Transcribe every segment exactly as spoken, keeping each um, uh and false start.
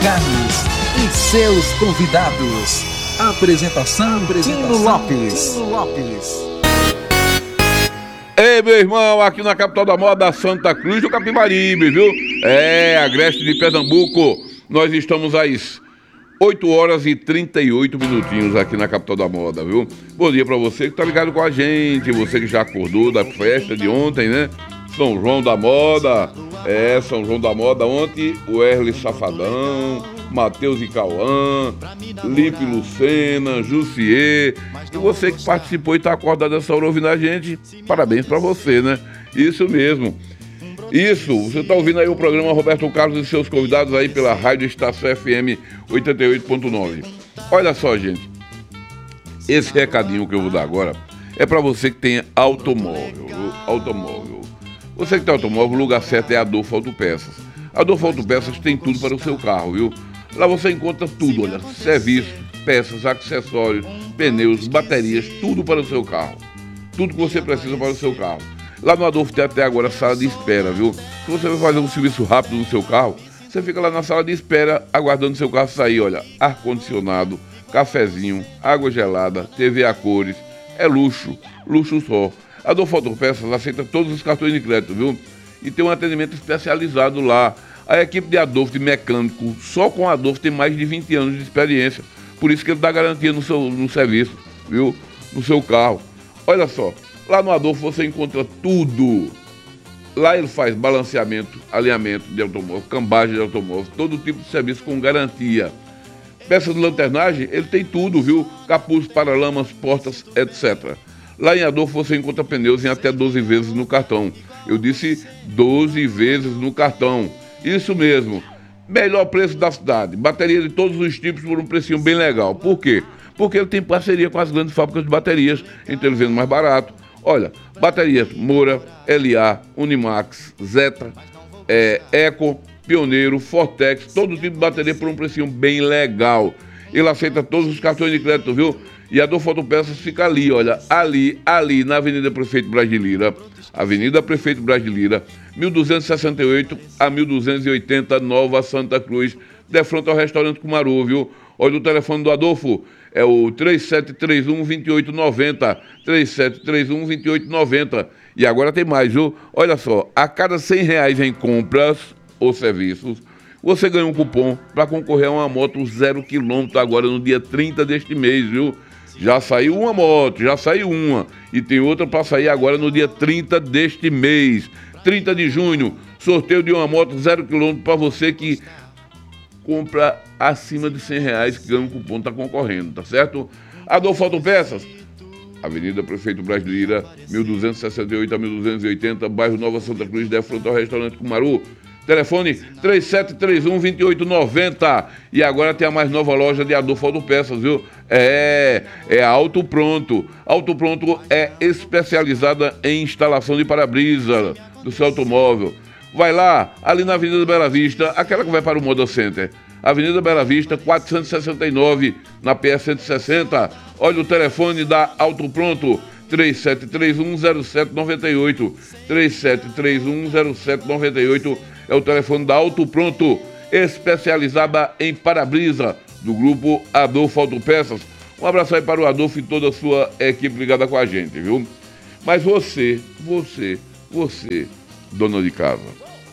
Carnes e seus convidados. Apresentação, Apresentação Tino Lopes. Tino Lopes. Ei, meu irmão, aqui na capital da moda, Santa Cruz do Capibaribe, viu? É, Agreste de Pernambuco. Nós estamos às oito horas e trinta e oito minutinhos aqui na capital da moda, viu? Bom dia pra você que tá ligado com a gente, você que já acordou da festa de ontem, né? São João da Moda, é, São João da Moda, ontem o Erle Safadão, Matheus e Cauã, Lipe Lucena, Jussier, e você que participou e tá acordado essa hora ouvindo a gente, parabéns pra você, né? Isso mesmo. Isso, você tá ouvindo aí o programa Roberto Carlos e seus convidados aí pela Rádio Estação F M oitenta e oito ponto nove. Olha só, gente, esse recadinho que eu vou dar agora é pra você que tem automóvel, viu? Automóvel. Você que tem automóvel, o lugar certo é a Adolfo Autopeças. A Adolfo Autopeças tem tudo para o seu carro, viu? Lá você encontra tudo, olha, serviço, peças, acessórios, pneus, baterias, tudo para o seu carro. Tudo que você precisa para o seu carro. Lá no Adolfo tem até agora sala de espera, viu? Se você vai fazer um serviço rápido no seu carro, você fica lá na sala de espera, aguardando o seu carro sair, olha, ar-condicionado, cafezinho, água gelada, T V a cores, é luxo, luxo só. A Adolfo Autopeças aceita todos os cartões de crédito, viu? E tem um atendimento especializado lá. A equipe de Adolfo, de mecânico, só com a Adolfo tem mais de vinte anos de experiência. Por isso que ele dá garantia no, seu, no serviço, viu? No seu carro. Olha só, lá no Adolfo você encontra tudo. Lá ele faz balanceamento, alinhamento de automóvel, cambagem de automóvel, todo tipo de serviço com garantia. Peças de lanternagem, ele tem tudo, viu? Capuz, paralamas, portas, etcétera. Lá em Adolfo você encontra pneus em até doze vezes no cartão. Eu disse doze vezes no cartão. Isso mesmo. Melhor preço da cidade. Bateria de todos os tipos por um precinho bem legal. Por quê? Porque ele tem parceria com as grandes fábricas de baterias. Então ele vende mais barato. Olha, baterias Moura, L A, Unimax, Zeta, é, Eco, Pioneiro, Fortex. Todo tipo de bateria por um precinho bem legal. Ele aceita todos os cartões de crédito, viu? E a Adolfo Autopeças fica ali, olha, ali, ali, na Avenida Prefeito Braz de Lira, Avenida Prefeito Braz de Lira, mil duzentos e sessenta e oito a mil duzentos e oitenta, Nova Santa Cruz, de frente ao restaurante Cumaru, viu? Olha, o telefone do Adolfo é o três sete três um, dois oito nove zero, três sete três um, dois oito nove zero. E agora tem mais, viu? Olha só, a cada cem reais em compras ou serviços, você ganha um cupom para concorrer a uma moto zero quilômetro agora no dia trinta deste mês, viu? Já saiu uma moto, já saiu uma. E tem outra para sair agora no dia trinta deste mês. trinta de junho, sorteio de uma moto zero quilômetro para você que compra acima de cem reais, que ganha um cupom, tá concorrendo, tá certo? Adolfo Autopeças, Avenida Prefeito Braz de Lira, mil duzentos e sessenta e oito a mil duzentos e oitenta, bairro Nova Santa Cruz, de frente ao restaurante Cumaru. Telefone três sete três um, dois oito nove zero. E agora tem a mais nova loja de Adolfo Autopeças, viu? É, é a Auto Pronto. Auto Pronto é especializada em instalação de para-brisa do seu automóvel. Vai lá, ali na Avenida Bela Vista, aquela que vai para o Moda Center. Avenida Bela Vista, quatrocentos e sessenta e nove, na P S cento e sessenta. Olha o telefone da Auto Pronto. três sete três um, zero sete nove oito. três sete três um, zero sete nove oito é o telefone da Auto Pronto, especializada em para-brisa, do grupo Adolfo Autopeças. Um abraço aí para o Adolfo e toda a sua equipe ligada com a gente, viu? Mas você, você, você, dona de casa,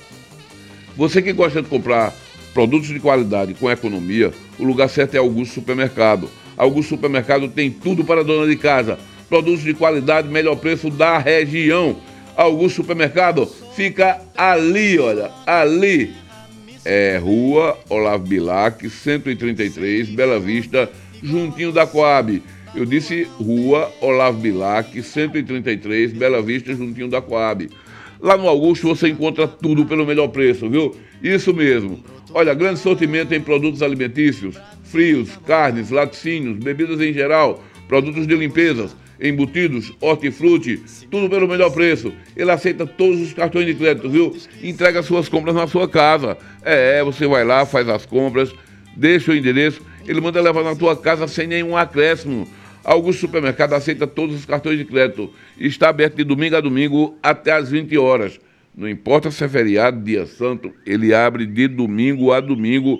você que gosta de comprar produtos de qualidade com economia, o lugar certo é Augusto Supermercado. Augusto Supermercado tem tudo para a dona de casa. Produtos de qualidade, melhor preço da região. Augusto Supermercado fica ali, olha, ali. É Rua Olavo Bilac, cento e trinta e três, Bela Vista, juntinho da Coab. Eu disse Rua Olavo Bilac, cento e trinta e três, Bela Vista, juntinho da Coab. Lá no Augusto você encontra tudo pelo melhor preço, viu? Isso mesmo. Olha, grande sortimento em produtos alimentícios, frios, carnes, laticínios, bebidas em geral, produtos de limpeza, embutidos, hortifruti, tudo pelo melhor preço. Ele aceita todos os cartões de crédito, viu? Entrega suas compras na sua casa. É, você vai lá, faz as compras, deixa o endereço, ele manda levar na tua casa sem nenhum acréscimo. Augusto Supermercado aceita todos os cartões de crédito. Está aberto de domingo a domingo até às vinte horas. Não importa se é feriado, dia santo, ele abre de domingo a domingo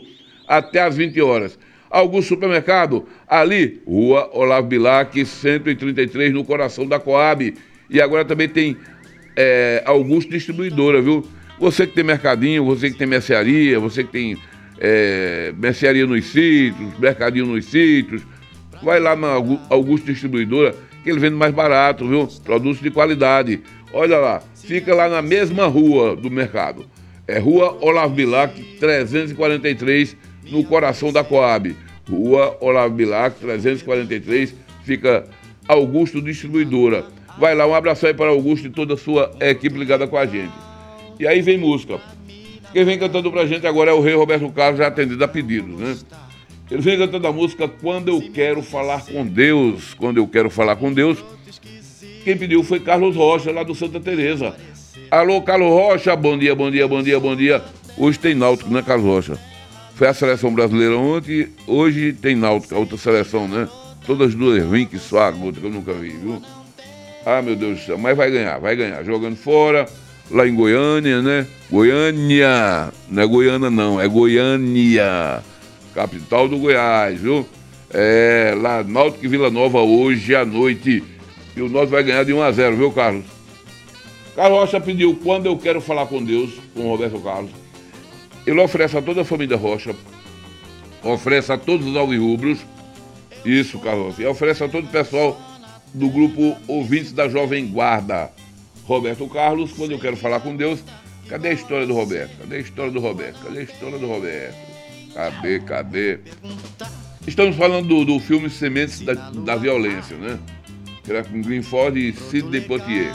até às vinte horas. Augusto Supermercado, ali, Rua Olavo Bilac, cento e trinta e três, no coração da Coab. E agora também tem é, Augusto Distribuidora, viu? Você que tem mercadinho, você que tem mercearia, você que tem é, mercearia nos sítios, mercadinho nos sítios, vai lá na Augusto Distribuidora, que ele vende mais barato, viu? Produtos de qualidade. Olha lá, fica lá na mesma rua do mercado. É Rua Olavo Bilac, trezentos e quarenta e três, no coração da Coab. Rua Olavo Bilac, trezentos e quarenta e três, fica Augusto Distribuidora. Vai lá, um abraço aí para Augusto e toda a sua equipe ligada com a gente. E aí vem música. Quem vem cantando pra gente agora é o Rei Roberto Carlos, já atendido a pedidos, né? Ele vem cantando a música Quando Eu Quero Falar com Deus. Quando Eu Quero Falar com Deus. Quem pediu foi Carlos Rocha, lá do Santa Teresa. Alô, Carlos Rocha, bom dia, bom dia, bom dia, bom dia. Hoje tem Náutico, né, Carlos Rocha? Foi a seleção brasileira ontem, hoje tem Náutico, a outra seleção, né? Todas duas ruins, que só a outra que eu nunca vi, viu? Ah, meu Deus do céu, mas vai ganhar, vai ganhar. Jogando fora, lá em Goiânia, né? Goiânia, não é Goiânia não, é Goiânia, capital do Goiás, viu? É, lá, Náutico e Vila Nova hoje à noite. E o Náutico vai ganhar de um a zero, viu, Carlos? Carlos Rocha pediu Quando Eu Quero Falar com Deus, com o Roberto Carlos. Ele oferece a toda a família Rocha, oferece a todos os alvirrubros, isso, Carlos, e oferece a todo o pessoal do grupo Ouvintes da Jovem Guarda. Roberto Carlos, Quando Eu Quero Falar com Deus. Cadê a história do Roberto? Cadê a história do Roberto? Cadê a história do Roberto? Cadê, cadê? Estamos falando do, do filme Sementes da, da Violência, né? Que era com Glenn Ford e Sidney Poitier.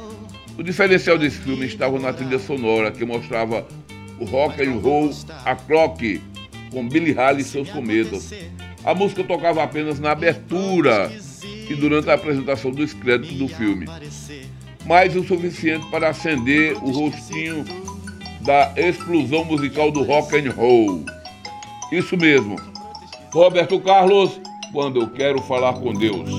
O diferencial desse filme estava na trilha sonora, que mostrava o rock and roll A Clock, com Billy Hall e seus cometas. A música tocava apenas na abertura e durante a apresentação dos créditos do filme, mas o suficiente para acender o rostinho da explosão musical do rock and roll. Isso mesmo, Roberto Carlos, Quando Eu Quero Falar com Deus.